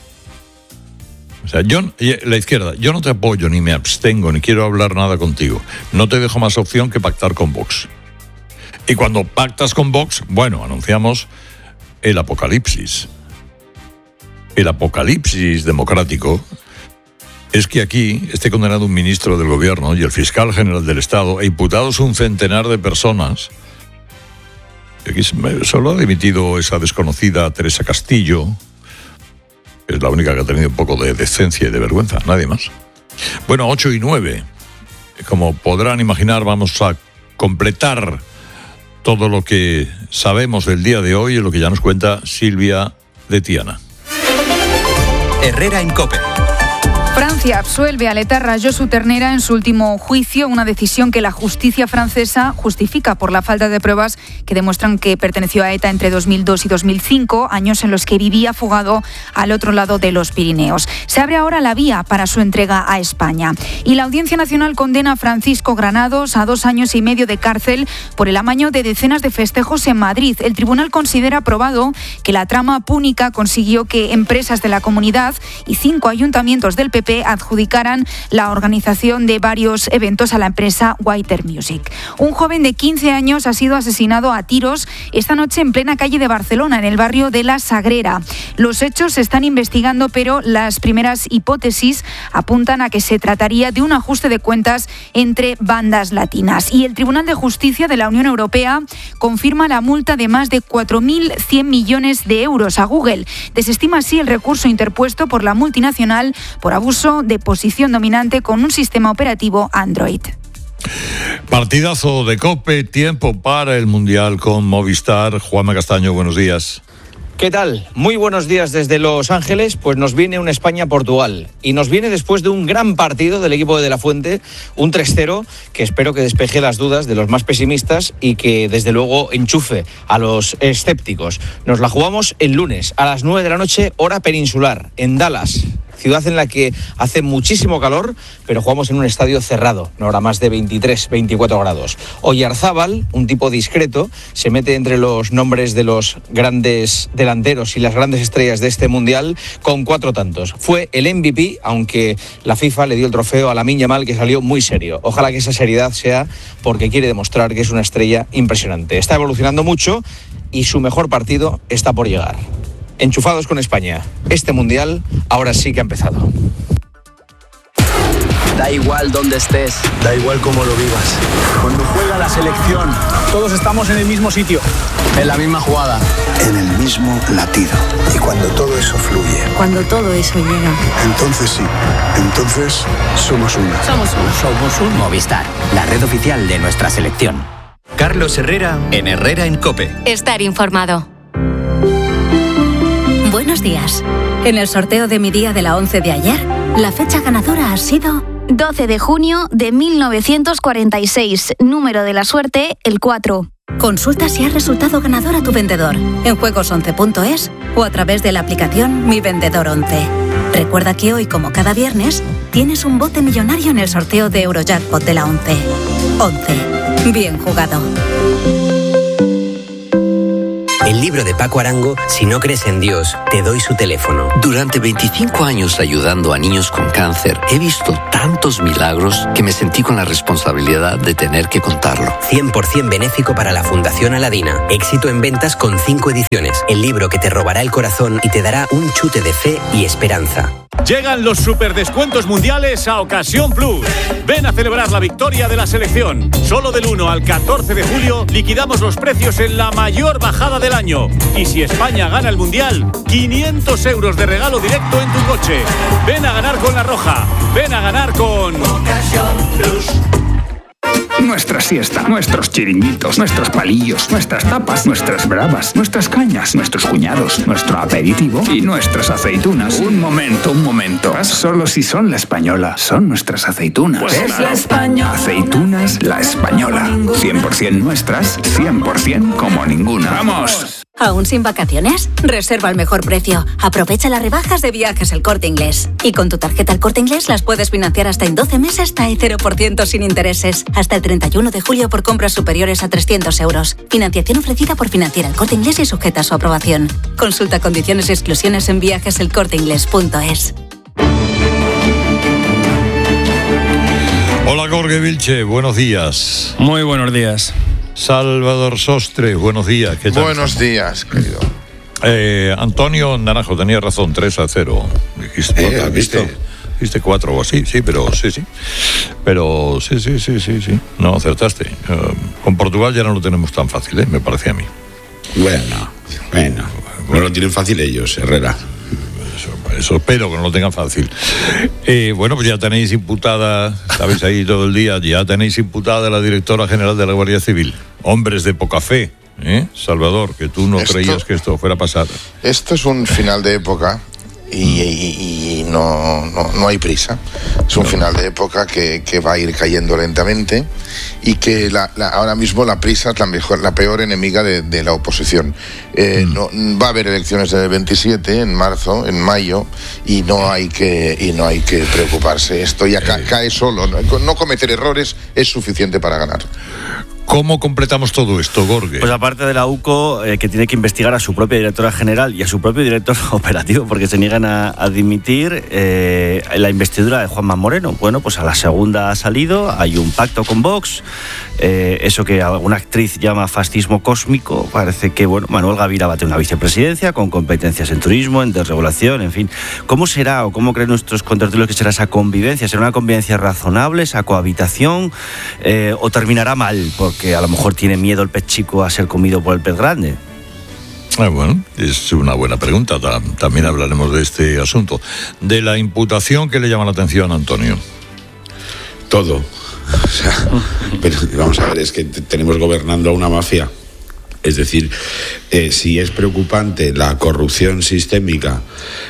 O sea, la izquierda, yo no te apoyo, ni me abstengo, ni quiero hablar nada contigo. No te dejo más opción que pactar con Vox. Y cuando pactas con Vox, bueno, anunciamos el apocalipsis. El apocalipsis democrático es que aquí esté condenado un ministro del gobierno y el fiscal general del Estado e imputados un centenar de personas. Aquí solo ha dimitido esa desconocida Teresa Castillo, que es la única que ha tenido un poco de decencia y de vergüenza, nadie más. Bueno, 8:09. Como podrán imaginar, vamos a completar todo lo que sabemos del día de hoy y lo que ya nos cuenta Silvia de Tiana. Herrera en COPE. Francia absuelve al etarra Josu Ternera en su último juicio, una decisión que la justicia francesa justifica por la falta de pruebas que demuestran que perteneció a ETA entre 2002 y 2005, años en los que vivía fugado al otro lado de los Pirineos. Se abre ahora la vía para su entrega a España. Y la Audiencia Nacional condena a Francisco Granados a 2 años y medio de cárcel por el amaño de decenas de festejos en Madrid. El tribunal considera probado que la trama púnica consiguió que empresas de la comunidad y 5 ayuntamientos del PP adjudicaran la organización de varios eventos a la empresa Whiter Music. Un joven de 15 años ha sido asesinado a tiros esta noche en plena calle de Barcelona, en el barrio de La Sagrera. Los hechos se están investigando, pero las primeras hipótesis apuntan a que se trataría de un ajuste de cuentas entre bandas latinas. Y el Tribunal de Justicia de la Unión Europea confirma la multa de más de 4.100 millones de euros a Google. Desestima así el recurso interpuesto por la multinacional por abuso de posición dominante con un sistema operativo Android. Partidazo de COPE, tiempo para el Mundial con Movistar. Juanma Castaño, buenos días. ¿Qué tal? Muy buenos días desde Los Ángeles. Pues nos viene un España-Portugal y nos viene después de un gran partido del equipo de De La Fuente, un 3-0 que espero que despeje las dudas de los más pesimistas y que desde luego enchufe a los escépticos. Nos la jugamos el lunes a las 9 de la noche, hora peninsular, en Dallas. Ciudad en la que hace muchísimo calor, pero jugamos en un estadio cerrado, no ahora más de 23, 24 grados. Oyarzábal, un tipo discreto, se mete entre los nombres de los grandes delanteros y las grandes estrellas de este Mundial con 4 tantos. Fue el MVP, aunque la FIFA le dio el trofeo a Lamine Yamal, que salió muy serio. Ojalá que esa seriedad sea porque quiere demostrar que es una estrella impresionante. Está evolucionando mucho y su mejor partido está por llegar. Enchufados con España. Este Mundial ahora sí que ha empezado. Da igual dónde estés, da igual cómo lo vivas. Cuando juega la selección, todos estamos en el mismo sitio, en la misma jugada, en el mismo latido. Y cuando todo eso fluye, cuando todo eso llega, entonces sí, entonces somos uno. Somos un Movistar, la red oficial de nuestra selección. Carlos Herrera en Herrera en COPE. Estar informado. Buenos días. En el sorteo de mi día de la 11 de ayer, la fecha ganadora ha sido 12 de junio de 1946. Número de la suerte, el 4. Consulta si has resultado ganador a tu vendedor en juegos11.es o a través de la aplicación Mi Vendedor 11. Recuerda que hoy, como cada viernes, tienes un bote millonario en el sorteo de Eurojackpot de la 11. 11. Bien jugado. El libro de Paco Arango, Si no crees en Dios, te doy su teléfono. Durante 25 años ayudando a niños con cáncer, he visto tantos milagros que me sentí con la responsabilidad de tener que contarlo. 100% benéfico para la Fundación Aladina. Éxito en ventas con 5 ediciones. El libro que te robará el corazón y te dará un chute de fe y esperanza. Llegan los superdescuentos mundiales a Ocasión Plus. Ven a celebrar la victoria de la selección. Solo del 1 al 14 de julio liquidamos los precios en la mayor bajada del año. Y si España gana el Mundial, 500 euros de regalo directo en tu coche. Ven a ganar con La Roja. Ven a ganar con Ocasión Plus. nuestra siesta, nuestros chiringuitos, nuestros palillos, nuestras tapas, nuestras bravas, nuestras cañas, nuestros cuñados, nuestro aperitivo y nuestras aceitunas. Un momento. Solo si son La Española, son nuestras aceitunas. Pues es La Española. Aceitunas La Española. 100% nuestras, 100% como ninguna. ¡Vamos! ¿Aún sin vacaciones? Reserva al mejor precio. Aprovecha las rebajas de Viajes El Corte Inglés. Y con tu tarjeta El Corte Inglés las puedes financiar hasta en 12 meses hasta el 0% sin intereses. Hasta el 31 de julio por compras superiores a 300 euros. Financiación ofrecida por Financiera El Corte Inglés y sujeta a su aprobación. Consulta condiciones y exclusiones en viajeselcorteinglés.es. Hola, Jorge Vilche, buenos días. Muy buenos días. Salvador Sostre, buenos días. ¿Qué tal? Buenos días, querido. Antonio Naranjo tenía razón, 3-0. Dijiste, ¿has visto? Dijiste 4 o así, sí, pero sí. Pero sí. No, acertaste. Con Portugal ya no lo tenemos tan fácil, me parece a mí. Bueno. No lo tienen fácil ellos, Herrera. Eso espero que no lo tengan fácil. Bueno, pues ya tenéis imputada, sabéis ahí todo el día, ya tenéis imputada a la directora general de la Guardia Civil. Hombres de poca fe, Salvador, que tú no creías que esto fuera a pasar. Esto es un final de época y no hay prisa. Es un final de época que va a ir cayendo lentamente y que ahora mismo la prisa es la peor enemiga de la oposición. No va a haber elecciones del 27 en marzo, en mayo, y no hay que preocuparse. Esto ya cae solo. No cometer errores es suficiente para ganar. ¿Cómo completamos todo esto, Jorge? Pues aparte de la UCO, que tiene que investigar a su propia directora general y a su propio director operativo, porque se niegan a dimitir, la investidura de Juanma Moreno. Bueno, pues a la segunda ha salido, hay un pacto con Vox, eso que alguna actriz llama fascismo cósmico. Parece que, Manuel Gavira va a tener una vicepresidencia con competencias en turismo, en desregulación, en fin. ¿Cómo será o cómo creen nuestros contertulios que será esa convivencia? ¿Será una convivencia razonable, esa cohabitación, o terminará mal? Porque a lo mejor tiene miedo el pez chico a ser comido por el pez grande. Bueno, es una buena pregunta. También hablaremos de este asunto. De la imputación, ¿qué le llama la atención, Antonio? Todo. O sea, pero vamos a ver, es que tenemos gobernando a una mafia. Es decir, si es preocupante la corrupción sistémica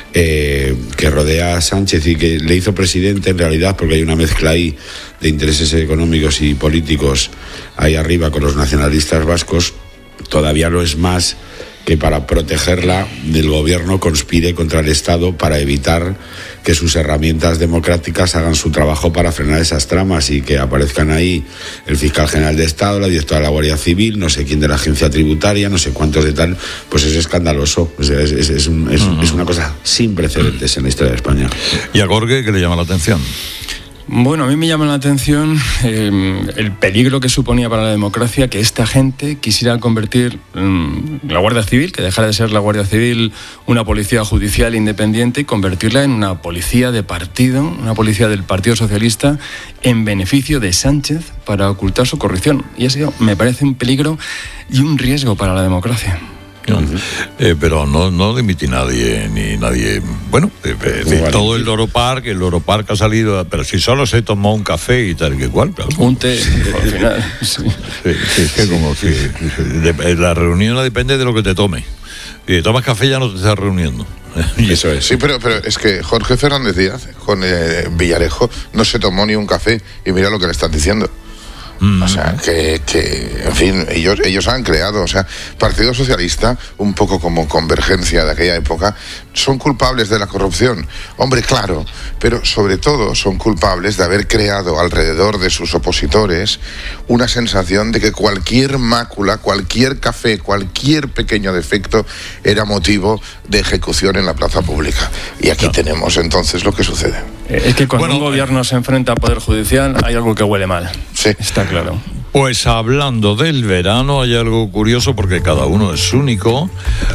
que rodea a Sánchez y que le hizo presidente en realidad, porque hay una mezcla ahí de intereses económicos y políticos ahí arriba con los nacionalistas vascos, todavía lo es más que para protegerla del gobierno conspire contra el Estado para evitar que sus herramientas democráticas hagan su trabajo para frenar esas tramas y que aparezcan ahí el fiscal general de Estado, la directora de la Guardia Civil, no sé quién de la agencia tributaria, no sé cuántos de tal. Pues es escandaloso, es una cosa sin precedentes en la historia de España. ¿Y a Jorge qué le llama la atención? Bueno, a mí me llama la atención el peligro que suponía para la democracia que esta gente quisiera convertir la Guardia Civil, que dejara de ser la Guardia Civil una policía judicial independiente, y convertirla en una policía de partido, una policía del Partido Socialista, en beneficio de Sánchez para ocultar su corrupción. Y eso me parece un peligro y un riesgo para la democracia. Pero no dimite nadie, bueno, todo el Loro Park ha salido, pero si solo se tomó un café y tal que cual, claro. Un té al final. Sí, es que como si la reunión no depende de lo que te tome. Si tomas café ya no te estás reuniendo. Eso es. Sí, pero es que Jorge Fernández Díaz con Villarejo no se tomó ni un café y mira lo que le están diciendo. O sea, que en fin, ellos han creado, o sea, Partido Socialista, un poco como Convergencia de aquella época, son culpables de la corrupción. Hombre, claro, pero sobre todo son culpables de haber creado alrededor de sus opositores una sensación de que cualquier mácula, cualquier café, cualquier pequeño defecto era motivo de ejecución en la plaza pública. Y aquí tenemos entonces lo que sucede. Es que cuando un gobierno se enfrenta al Poder Judicial hay algo que huele mal. Sí. Está claro. Pues hablando del verano, hay algo curioso porque cada uno es único.